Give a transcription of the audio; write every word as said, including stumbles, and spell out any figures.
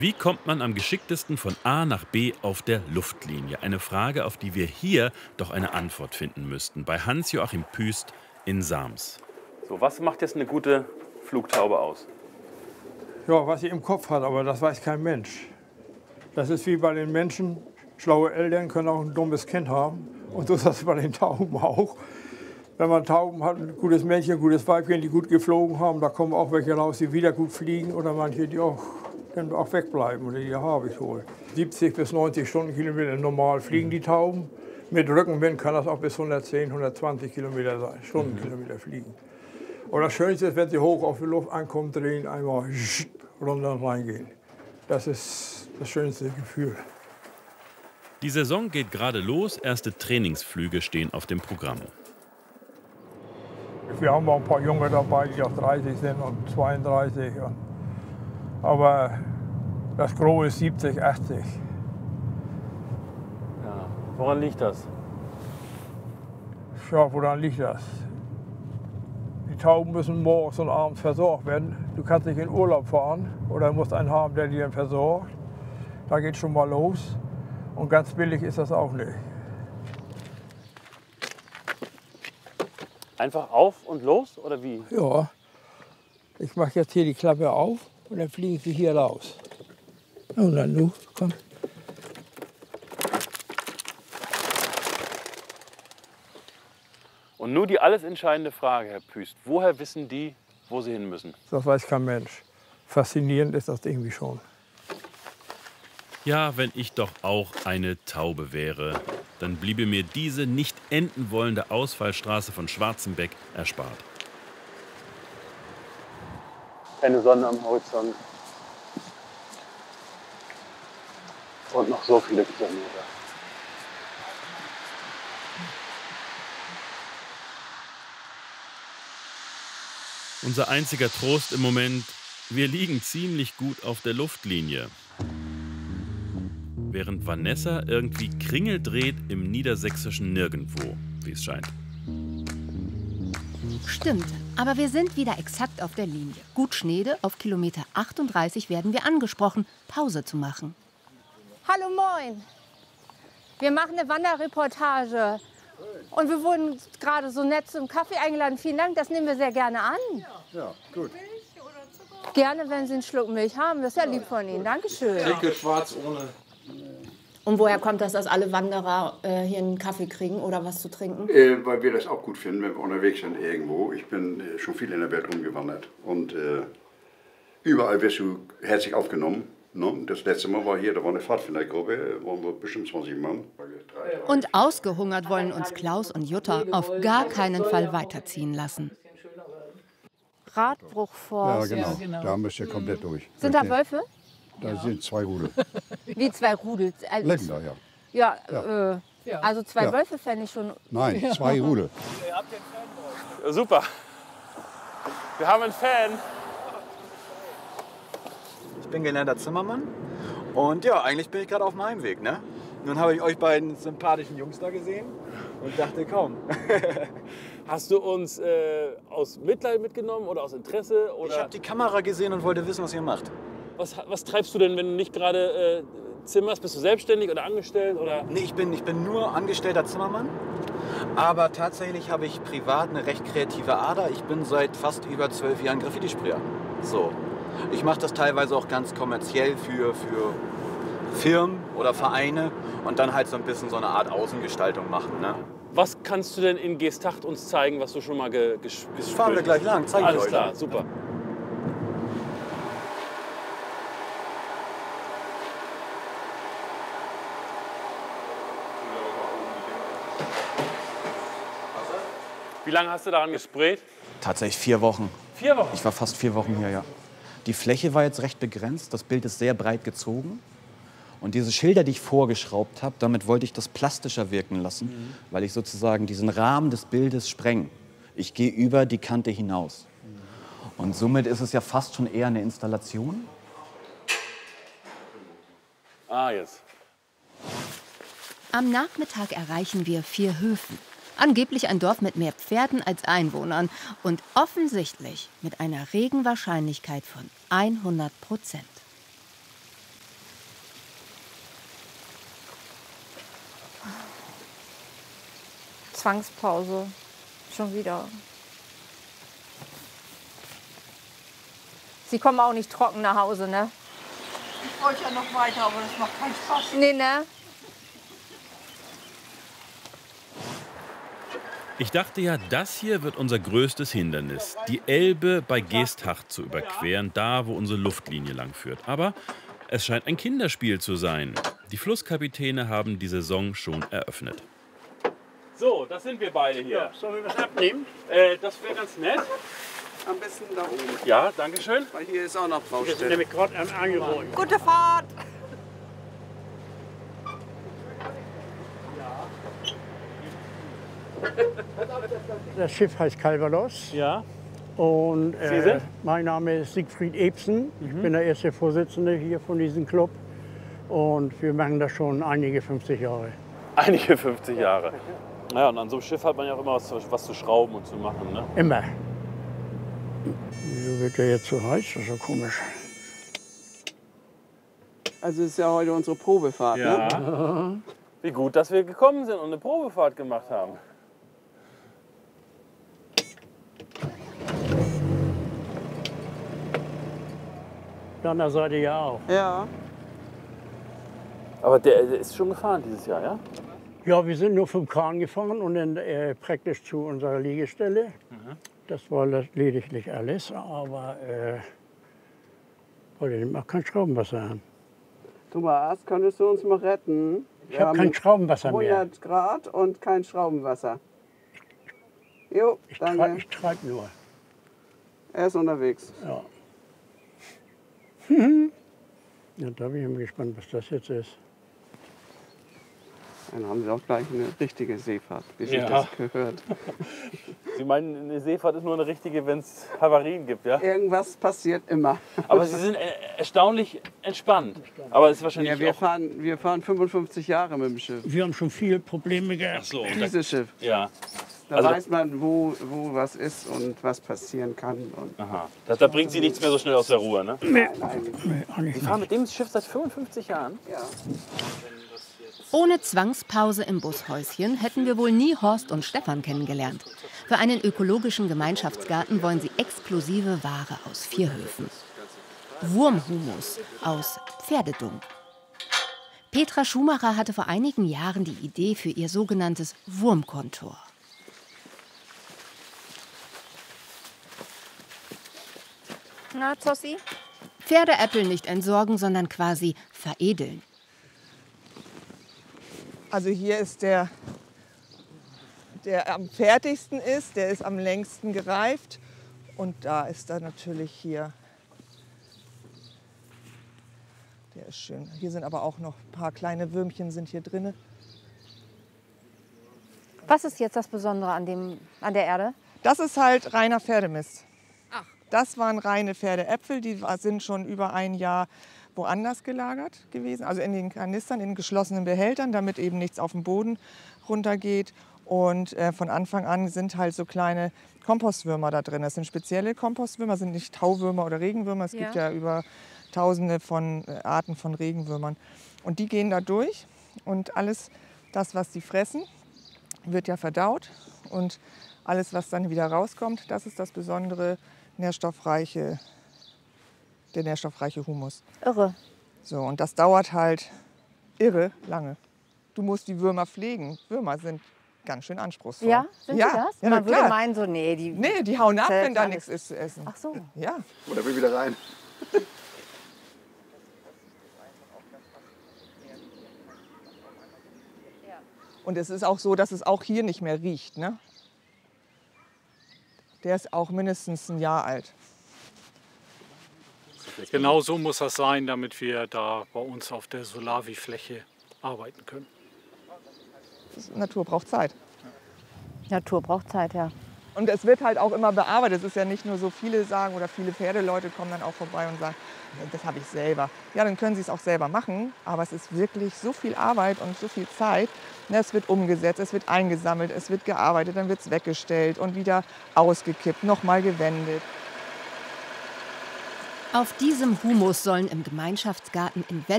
Wie kommt man am geschicktesten von A nach B auf der Luftlinie? Eine Frage, auf die wir hier doch eine Antwort finden müssten. Bei Hans-Joachim Püst in Sams. So, was macht jetzt eine gute Flugtaube aus? Ja, was sie im Kopf hat, aber das weiß kein Mensch. Das ist wie bei den Menschen. Schlaue Eltern können auch ein dummes Kind haben. Und so ist das bei den Tauben auch. Wenn man Tauben hat, ein gutes Männchen, ein gutes Weibchen, die gut geflogen haben, da kommen auch welche raus, die wieder gut fliegen oder manche, die auch, können auch wegbleiben oder die Habicht holen. siebzig bis neunzig Stundenkilometer normal fliegen die Tauben. Mit Rückenwind kann das auch bis hundertzehn, hundertzwanzig Kilometer sein, Stundenkilometer fliegen. Und das Schönste ist, wenn sie hoch auf die Luft ankommen, drehen, einmal runter und reingehen. Das ist das schönste Gefühl. Die Saison geht gerade los, erste Trainingsflüge stehen auf dem Programm. Wir haben auch ein paar Junge dabei, die auch dreißig sind und zweiunddreißig. Und, aber das Gros ist siebzig, achtzig. Ja, woran liegt das? Ja, woran liegt das? Die Tauben müssen morgens und abends versorgt werden. Du kannst nicht in Urlaub fahren oder musst einen haben, der die dann versorgt. Da geht schon mal los. Und ganz billig ist das auch nicht. Einfach auf und los oder wie? Ja, ich mache jetzt hier die Klappe auf und dann fliegen sie hier raus. Und dann du, komm. Und nun die alles entscheidende Frage, Herr Püst. Woher wissen die, wo sie hin müssen? Das weiß kein Mensch. Faszinierend ist das irgendwie schon. Ja, wenn ich doch auch eine Taube wäre, dann bliebe mir diese nicht enden wollende Ausfallstraße von Schwarzenbeck erspart. Keine Sonne am Horizont. Und noch so viele Kilometer. Unser einziger Trost im Moment, wir liegen ziemlich gut auf der Luftlinie. Während Vanessa irgendwie Kringel dreht im niedersächsischen Nirgendwo, wie es scheint. Stimmt, aber wir sind wieder exakt auf der Linie. Gut Schneede, auf Kilometer achtunddreißig werden wir angesprochen, Pause zu machen. Hallo, moin. Wir machen eine Wanderreportage. Und wir wurden gerade so nett zum Kaffee eingeladen. Vielen Dank, das nehmen wir sehr gerne an. Ja, gut. Gerne, wenn Sie einen Schluck Milch haben. Das ist ja lieb von Ihnen. Dankeschön. Dicke, schwarz, ohne. Und woher kommt das, dass alle Wanderer äh, hier einen Kaffee kriegen oder was zu trinken? Äh, weil wir das auch gut finden, wenn wir unterwegs sind irgendwo. Ich bin äh, schon viel in der Welt rumgewandert. Und äh, überall wirst du herzlich aufgenommen. Ne? Das letzte Mal war hier, da war eine Pfadfindergruppe, waren wir bestimmt zwanzig Mann. Und ausgehungert wollen uns Klaus und Jutta auf gar keinen Fall weiterziehen lassen. Radbruchforst. Ja, genau. Da müsst ihr komplett durch. Sind da Wölfe? Da sind zwei Rudel. Wie zwei Rudel? Also, Leckender, ja. ja, äh, also zwei Ja. Wölfe fände ich schon. Nein, zwei Rudel. Super. Wir haben einen Fan. Ich bin gelernter Zimmermann und ja, eigentlich bin ich gerade auf meinem Weg. Ne? Nun habe ich euch beiden sympathischen Jungs da gesehen und dachte, komm. Hast du uns äh, aus Mitleid mitgenommen oder aus Interesse? Oder Ich habe die Kamera gesehen und wollte wissen, was ihr macht. was, was treibst du denn, wenn du nicht gerade äh, zimmerst? Bist du selbstständig oder angestellt? Oder? Nee, ich bin, ich bin nur angestellter Zimmermann, aber tatsächlich habe ich privat eine recht kreative Ader. Ich bin seit fast über zwölf Jahren Graffiti-Sprayer. So. Ich mache das teilweise auch ganz kommerziell für, für Firmen oder Vereine und dann halt so ein bisschen so eine Art Außengestaltung machen. Ne? Was kannst du denn in Geesthacht uns zeigen, was du schon mal ge ges Das fahren wir gleich lang, zeige ich Alles euch. klar, super. Wie lange hast du daran gesprayt? Tatsächlich vier Wochen. Vier Wochen. Ich war fast vier Wochen hier, ja. Die Fläche war jetzt recht begrenzt, das Bild ist sehr breit gezogen. Und diese Schilder, die ich vorgeschraubt habe, damit wollte ich das plastischer wirken lassen, mhm. weil ich sozusagen diesen Rahmen des Bildes spreng. Ich gehe über die Kante hinaus. Mhm. Und somit ist es ja fast schon eher eine Installation. Ah, jetzt. Am Nachmittag erreichen wir vier Höfen. Angeblich ein Dorf mit mehr Pferden als Einwohnern und offensichtlich mit einer Regenwahrscheinlichkeit von hundert Prozent. Zwangspause. Schon wieder. Sie kommen auch nicht trocken nach Hause, ne? Ich wollte ja noch weiter, aber das macht keinen Spaß. Nee, ne? Ich dachte ja, das hier wird unser größtes Hindernis, die Elbe bei Geesthacht zu überqueren, da wo unsere Luftlinie lang führt. Aber es scheint ein Kinderspiel zu sein. Die Flusskapitäne haben die Saison schon eröffnet. So, das sind wir beide hier. Ja, sollen wir was abnehmen? Äh, das wäre ganz nett. Am besten da oben. Ja, danke schön. Weil hier ist auch noch Wir sind Baustelle. nämlich gerade am Angebot. Gute Fahrt! Das Schiff heißt Calvados. Ja. Und Sie äh, sind? mein Name ist Siegfried Ebsen. Ich bin der erste Vorsitzende hier von diesem Club. Und wir machen das schon einige fünfzig Jahre. Einige fünfzig Jahre. Naja, und an so einem Schiff hat man ja auch immer was, zu- was zu schrauben und zu machen, ne? Immer. Wieso wird der jetzt so heiß? Das ist ja komisch. Also es ist ja heute unsere Probefahrt, ne? Ja. Wie gut, dass wir gekommen sind und eine Probefahrt gemacht haben. Dann der Seite ja auch. Ja. Aber der, der ist schon gefahren dieses Jahr, ja? Ja, wir sind nur vom Kran gefahren und dann äh, praktisch zu unserer Liegestelle. Mhm. Das war das lediglich alles, aber äh, wollte nicht mal kein Schraubenwasser haben. Thomas, könntest du uns mal retten? Ich habe kein Schraubenwasser mehr. hundert Grad und kein Schraubenwasser. Jo, Ich, danke. treib, ich treibe nur. Er ist unterwegs. Ja. Ja, da bin ich mal gespannt, was das jetzt ist. Dann haben sie auch gleich eine richtige Seefahrt, wie sich Ja. das gehört. Sie meinen, eine Seefahrt ist nur eine richtige, wenn es Havarien gibt, ja? Irgendwas passiert immer. Aber Sie sind äh, erstaunlich entspannt. Aber es ist wahrscheinlich Ja, wir auch... fahren, wir fahren fünfundfünfzig Jahre mit dem Schiff. Wir haben schon viele Probleme Ach gehabt. so, und Dieses Schiff. da, ja. Da Also- weiß man, wo, wo was ist und was passieren kann. Und Aha. Da, da bringt Sie nichts mehr so schnell aus der Ruhe, ne? nein, eigentlich nicht. Nee, auch nicht. Sie fahren mit dem Schiff seit fünfundfünfzig Jahren? Ja. Ohne Zwangspause im Bushäuschen hätten wir wohl nie Horst und Stefan kennengelernt. Für einen ökologischen Gemeinschaftsgarten wollen sie exklusive Ware aus vier Höfen. Wurmhumus aus Pferdedung. Petra Schumacher hatte vor einigen Jahren die Idee für ihr sogenanntes Wurmkontor. Na, Zossi? Pferdeäpfel nicht entsorgen, sondern quasi veredeln. Also hier ist der, der am fertigsten ist, der ist am längsten gereift. Und da ist er natürlich hier. Der ist schön. Hier sind aber auch noch ein paar kleine Würmchen sind hier drin. Was ist jetzt das Besondere an, dem, an der Erde? Das ist halt reiner Pferdemist. Das waren reine Pferdeäpfel, die sind schon über ein Jahr woanders gelagert gewesen, also in den Kanistern, in geschlossenen Behältern, damit eben nichts auf den Boden runtergeht. Und äh, von Anfang an sind halt so kleine Kompostwürmer da drin. Das sind spezielle Kompostwürmer, sind nicht Tauwürmer oder Regenwürmer. Es Ja. gibt ja über Tausende von äh, Arten von Regenwürmern. Und die gehen da durch und alles das, was sie fressen, wird ja verdaut. Und alles, was dann wieder rauskommt, das ist das besondere nährstoffreiche, der nährstoffreiche Humus. Irre. So, und das dauert halt irre lange. Du musst die Würmer pflegen. Würmer sind ganz schön anspruchsvoll. Ja, sind ja. sie das? Ja, Man na würde klar. meinen, so, nee, die, Nee, die hauen ab, Zählt wenn da alles. nichts ist zu essen. Ach so. Ja. Oder will wieder rein. Und es ist auch so, dass es auch hier nicht mehr riecht. Ne? Der ist auch mindestens ein Jahr alt. Genau so muss das sein, damit wir da bei uns auf der Solavi-Fläche arbeiten können. Die Natur braucht Zeit. Natur braucht Zeit, ja. Und es wird halt auch immer bearbeitet. Es ist ja nicht nur so, viele sagen oder viele Pferdeleute kommen dann auch vorbei und sagen, das habe ich selber. Ja, dann können sie es auch selber machen, aber es ist wirklich so viel Arbeit und so viel Zeit. Es wird umgesetzt, es wird eingesammelt, es wird gearbeitet, dann wird es weggestellt und wieder ausgekippt, nochmal gewendet. Auf diesem Humus sollen im Gemeinschaftsgarten in Welle